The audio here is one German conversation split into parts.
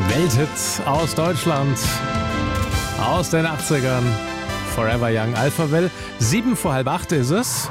Welthit aus Deutschland, aus den 80ern. Forever Young, Alphaville. 7:45 ist es.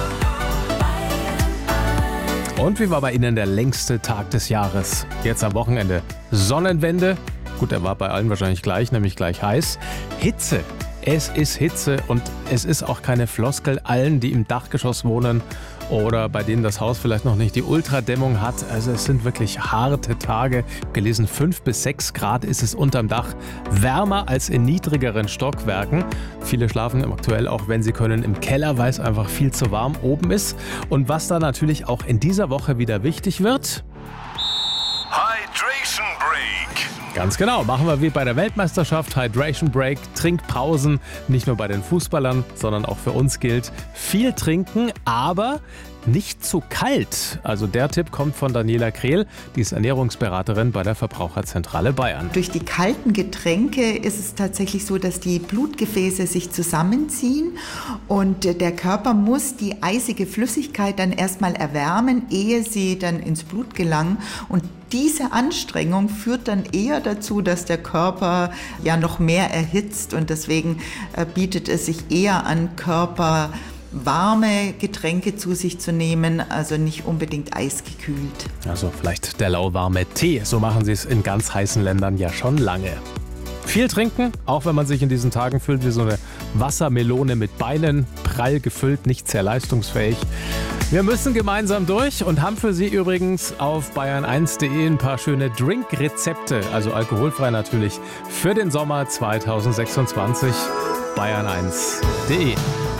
Und wie war bei Ihnen der längste Tag des Jahres? Jetzt am Wochenende. Sonnenwende. Gut, er war bei allen wahrscheinlich gleich, nämlich gleich heiß. Hitze. Es ist Hitze und es ist auch keine Floskel. Allen, die im Dachgeschoss wohnen oder bei denen das Haus vielleicht noch nicht die Ultradämmung hat. Also es sind wirklich harte Tage. Gelesen, 5 bis 6 Grad ist es unterm Dach. Wärmer als in niedrigeren Stockwerken. Viele schlafen aktuell auch, wenn sie können, im Keller, weil es einfach viel zu warm oben ist. Und was da natürlich auch in dieser Woche wieder wichtig wird: Hydration Break. Ganz genau, machen wir wie bei der Weltmeisterschaft, Hydration Break, Trinkpausen, nicht nur bei den Fußballern, sondern auch für uns gilt, viel trinken, aber nicht zu kalt. Also der Tipp kommt von Daniela Krehl, die ist Ernährungsberaterin bei der Verbraucherzentrale Bayern. Durch die kalten Getränke ist es tatsächlich so, dass die Blutgefäße sich zusammenziehen und der Körper muss die eisige Flüssigkeit dann erstmal erwärmen, ehe sie dann ins Blut gelangen. Und diese Anstrengung führt dann eher dazu, dass der Körper ja noch mehr erhitzt und deswegen bietet es sich eher an, warme Getränke zu sich zu nehmen, also nicht unbedingt eisgekühlt. Also vielleicht der lauwarme Tee, so machen sie es in ganz heißen Ländern ja schon lange. Viel trinken, auch wenn man sich in diesen Tagen fühlt wie so eine Wassermelone mit Beinen, prall gefüllt, nicht sehr leistungsfähig. Wir müssen gemeinsam durch und haben für Sie übrigens auf bayern1.de ein paar schöne Drink-Rezepte, also alkoholfrei natürlich, für den Sommer 2026. bayern1.de.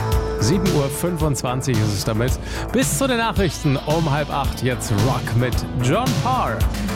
7:25 Uhr ist es damit. Bis zu den Nachrichten um 7:30. Jetzt Rock mit John Parr.